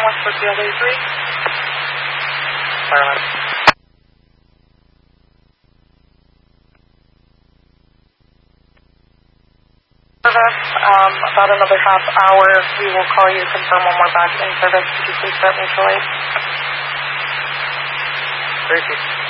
West Brookfield A3. Fireman. About another half hour, we will call you to confirm when we're back in service. Could you please start mutual aid? Tracy.